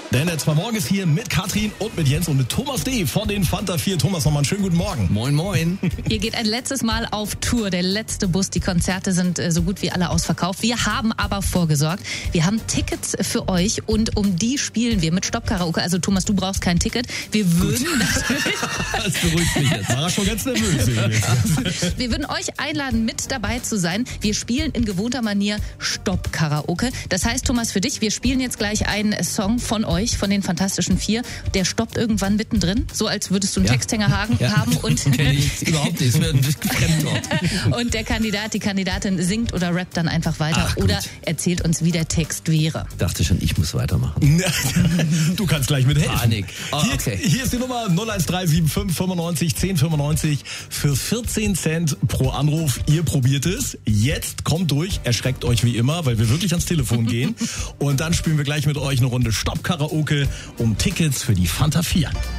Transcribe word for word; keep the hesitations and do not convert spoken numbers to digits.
Denn der zwei Morgen ist hier mit Katrin und mit Jens und mit Thomas D. von den Fanta vier. Thomas, nochmal einen schönen guten Morgen. Moin, moin. Ihr geht ein letztes Mal auf Tour, der letzte Bus. Die Konzerte sind äh, so gut wie alle ausverkauft. Wir haben aber vorgesorgt. Wir haben Tickets für euch und um die spielen wir mit Stopp-Karaoke. Also Thomas, du brauchst kein Ticket. Wir würden natürlich... Das beruhigt mich jetzt. War schon ganz nervös. Wir würden euch einladen, mit dabei zu sein. Wir spielen in gewohnter Manier Stopp-Karaoke. Das heißt, Thomas, für dich, wir spielen jetzt gleich einen Song von euch, von den Fantastischen Vier. Der stoppt irgendwann mittendrin, so als würdest du einen Ja. Texthänger hagen, Ja. haben. Und, Kenn ich überhaupt nicht. Es wird ein Fremdwort. und der Kandidat, die Kandidatin singt oder rappt dann einfach weiter Ach, gut. oder erzählt uns, wie der Text wäre. Dachte schon, ich muss weitermachen. Du kannst gleich mithelfen. Panik. Oh, okay. Hier, hier ist die Nummer null eins drei sieben fünf fünfundneunzig zehn fünfundneunzig für vierzehn Cent pro Anruf. Ihr probiert es. Jetzt kommt durch, erschreckt euch wie immer, weil wir wirklich ans Telefon gehen. Und dann spielen wir gleich mit euch eine Runde Stopp-Karaoke um Tickets für die Fanta vier.